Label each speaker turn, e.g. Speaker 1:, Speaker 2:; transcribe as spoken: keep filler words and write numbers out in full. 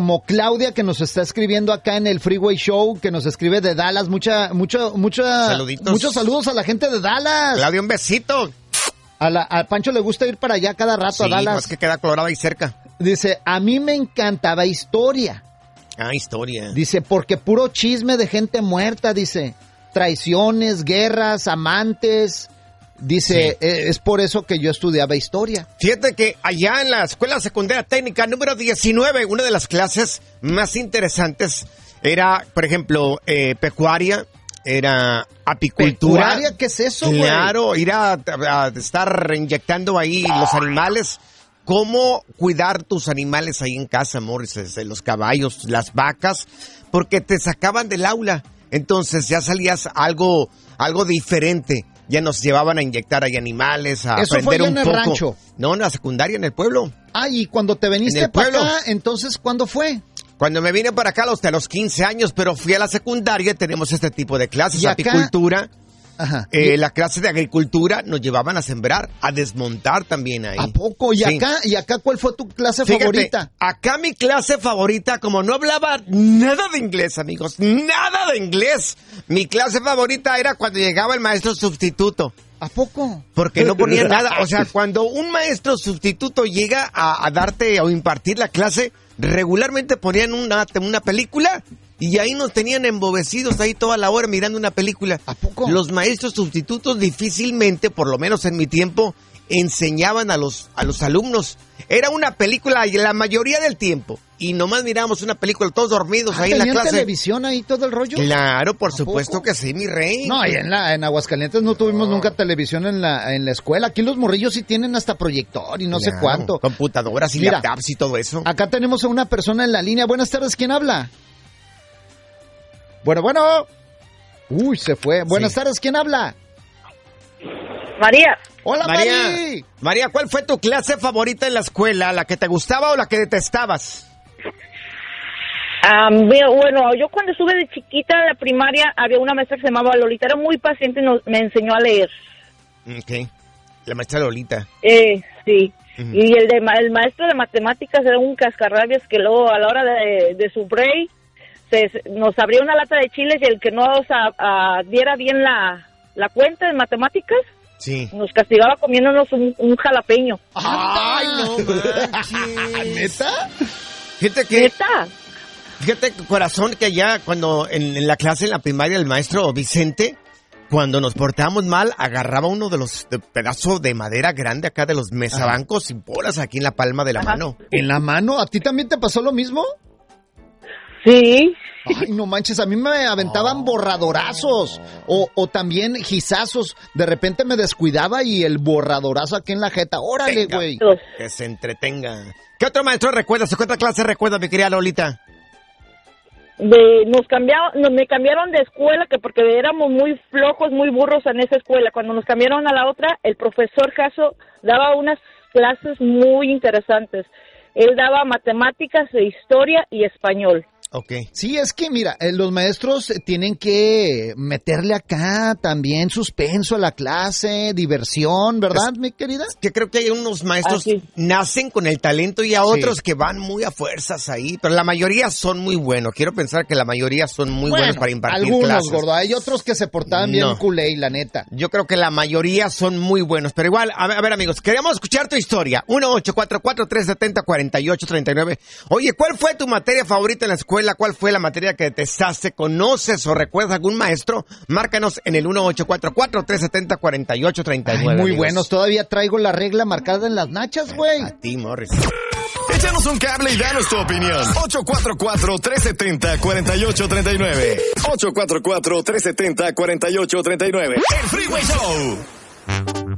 Speaker 1: como Claudia, que nos está escribiendo acá en el Freeway Show, que nos escribe de Dallas. Mucha, mucho, mucha,
Speaker 2: Saluditos.
Speaker 1: Muchos saludos a la gente de Dallas.
Speaker 2: Claudia, un besito.
Speaker 1: A, la, a Pancho le gusta ir para allá cada rato,
Speaker 2: sí,
Speaker 1: a Dallas.
Speaker 2: Más que queda Colorado ahí cerca.
Speaker 1: Dice, a mí me encantaba historia.
Speaker 2: Ah, historia.
Speaker 1: Dice, porque puro chisme de gente muerta, dice. Traiciones, guerras, amantes. Dice, sí. eh, es por eso que yo estudiaba historia.
Speaker 2: Fíjate que allá en la Escuela Secundaria Técnica número diecinueve, una de las clases más interesantes era, por ejemplo, eh, pecuaria, era apicultura.
Speaker 1: ¿Pecuaria? ¿Qué es eso, güey?
Speaker 2: Claro, ir a, a estar inyectando ahí los animales. Cómo cuidar tus animales ahí en casa, Morris, los caballos, las vacas, porque te sacaban del aula. Entonces ya salías algo, algo diferente. Ya nos llevaban a inyectar ahí animales, a
Speaker 1: ¿Eso
Speaker 2: aprender
Speaker 1: fue
Speaker 2: un
Speaker 1: en
Speaker 2: poco.
Speaker 1: el rancho?
Speaker 2: No, en la secundaria, en el pueblo.
Speaker 1: Ah, y cuando te viniste para acá, entonces, ¿cuándo fue?
Speaker 2: Cuando me vine para acá, hasta los quince años, pero fui a la secundaria, tenemos este tipo de clases, apicultura.
Speaker 1: Ajá.
Speaker 2: Eh, la clase de agricultura nos llevaban a sembrar, a desmontar también ahí.
Speaker 1: ¿A poco? ¿Y sí. acá, y acá cuál fue tu clase Fíjate, favorita?
Speaker 2: Acá mi clase favorita, como no hablaba nada de inglés, amigos, nada de inglés, mi clase favorita era cuando llegaba el maestro sustituto.
Speaker 1: ¿A poco?
Speaker 2: Porque no ponía nada. O sea, cuando un maestro sustituto llega a, a darte o impartir la clase, regularmente ponían una, una película. Y ahí nos tenían embobecidos ahí toda la hora mirando una película.
Speaker 1: ¿A poco?
Speaker 2: Los maestros sustitutos difícilmente, por lo menos en mi tiempo, enseñaban a los, a los alumnos. Era una película la mayoría del tiempo. Y nomás mirábamos una película todos dormidos
Speaker 1: ah,
Speaker 2: ahí en la clase.
Speaker 1: ¿Tenían televisión ahí todo el rollo?
Speaker 2: Claro, por supuesto que sí, mi rey.
Speaker 1: No, y en, la, en Aguascalientes no tuvimos nunca televisión en la, en la escuela. Aquí los morrillos sí tienen hasta proyector y no claro, sé cuánto.
Speaker 2: Computadoras y Mira, laptops y todo eso.
Speaker 1: Acá tenemos a una persona en la línea. Buenas tardes, ¿quién habla? Bueno, bueno. Uy, se fue. Buenas sí. tardes, ¿quién habla?
Speaker 3: María.
Speaker 1: Hola,
Speaker 2: María.
Speaker 1: María.
Speaker 2: María, ¿cuál fue tu clase favorita en la escuela? ¿La que te gustaba o la que detestabas?
Speaker 3: Um, bueno, yo cuando estuve de chiquita en la primaria había una maestra que se llamaba Lolita. Era muy paciente y nos, me enseñó a leer.
Speaker 2: Ok. La maestra Lolita.
Speaker 3: Eh, sí. Uh-huh. Y el, de, el maestro de matemáticas era un cascarrabias que luego a la hora de, de su break se, nos abría una lata de chiles y el que no o sea, a, diera bien la, la cuenta de matemáticas,
Speaker 2: sí.
Speaker 3: nos castigaba comiéndonos un, un jalapeño.
Speaker 2: ¡Ay, no manches! ¿Neta? Fíjate que...
Speaker 3: ¿Neta?
Speaker 2: Fíjate, corazón, que allá cuando en, en la clase, en la primaria, el maestro Vicente, cuando nos portábamos mal, agarraba uno de los de pedazos de madera grande acá de los mesabancos y bolas aquí en la palma de la Ajá. mano.
Speaker 1: ¿En la mano? ¿A ti también te pasó lo mismo?
Speaker 3: Sí.
Speaker 1: Ay, no manches, a mí me aventaban oh. borradorazos o, o también gizazos. De repente me descuidaba y el borradorazo aquí en la jeta. Órale, güey.
Speaker 2: Que se entretenga. ¿Qué otro maestro recuerdas? ¿Qué otra clase recuerdas, mi querida Lolita?
Speaker 3: De, nos cambiaron, nos, me cambiaron de escuela que porque éramos muy flojos, muy burros en esa escuela. Cuando nos cambiaron a la otra, el profesor Caso daba unas clases muy interesantes. Él daba matemáticas, historia y español.
Speaker 2: Okay.
Speaker 1: Sí, es que mira, eh, los maestros tienen que meterle acá también suspenso a la clase, diversión, ¿verdad, es, mi querida?
Speaker 2: Es que creo que hay unos maestros que nacen con el talento y a otros sí. que van muy a fuerzas ahí, pero la mayoría son muy buenos. Quiero pensar que la mayoría son muy bueno, buenos para impartir
Speaker 1: algunos,
Speaker 2: clases.
Speaker 1: Algunos, gordo, hay otros que se portaban no. bien culé, la neta.
Speaker 2: Yo creo que la mayoría son muy buenos, pero igual, a ver, a ver amigos, queremos escuchar tu historia. uno ocho cuatro cuatro, tres siete cero, cuatro ocho tres nueve. Oye, ¿cuál fue tu materia favorita en la escuela? ¿Cuál fue la materia que detestaste? ¿Conoces o recuerdas algún maestro? Márcanos en el uno ocho cuatro cuatro, tres siete cero, cuatro ocho tres nueve. Ay,
Speaker 1: muy
Speaker 2: amigos.
Speaker 1: buenos. Todavía traigo la regla marcada en las nachas, güey.
Speaker 2: A ti, Morris.
Speaker 4: Échanos un cable y danos tu opinión. ocho cuatro cuatro, tres siete cero, cuatro ocho tres nueve. ocho cuatro cuatro, tres siete cero, cuatro ocho tres nueve. El Freeway Show.